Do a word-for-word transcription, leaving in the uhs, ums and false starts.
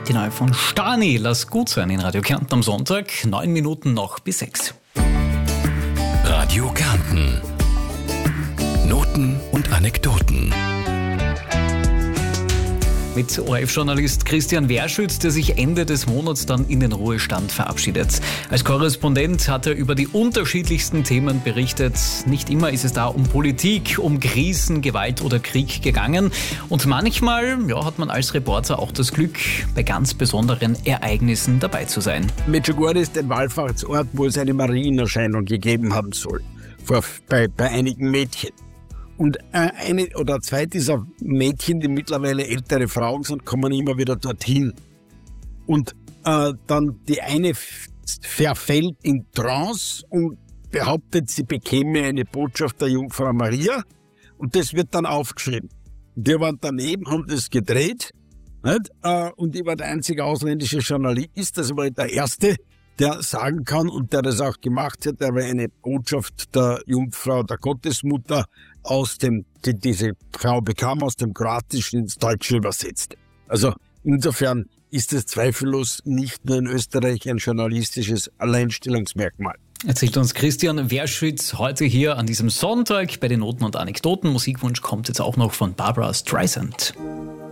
Die neue von Stani, lass gut sein in Radio Kärnten am Sonntag, neun Minuten noch bis sechs. Radio Kärnten. Noten und Anekdoten. Mit O R F-Journalist Christian Werschütz, der sich Ende des Monats dann in den Ruhestand verabschiedet. Als Korrespondent hat er über die unterschiedlichsten Themen berichtet. Nicht immer ist es da um Politik, um Krisen, Gewalt oder Krieg gegangen. Und manchmal ja, hat man als Reporter auch das Glück, bei ganz besonderen Ereignissen dabei zu sein. Medjugorje ist ein Wallfahrtsort, wo es eine Marienerscheinung gegeben haben soll, vor, bei, bei einigen Mädchen. Und eine oder zwei dieser Mädchen, die mittlerweile ältere Frauen sind, kommen immer wieder dorthin. Und äh, dann die eine f- verfällt in Trance und behauptet, sie bekäme eine Botschaft der Jungfrau Maria. Und das wird dann aufgeschrieben. Wir waren daneben, haben das gedreht. Nicht? Äh, und ich war der einzige ausländische Journalist, das war der erste, der sagen kann und der das auch gemacht hat, der war eine Botschaft der Jungfrau, der Gottesmutter aus dem, die diese Frau bekam, aus dem Kroatischen ins Deutsche übersetzt. Also insofern ist es zweifellos nicht nur in Österreich ein journalistisches Alleinstellungsmerkmal. Erzählt uns Christian Werschütz heute hier an diesem Sonntag bei den Noten und Anekdoten. Musikwunsch kommt jetzt auch noch von Barbra Streisand.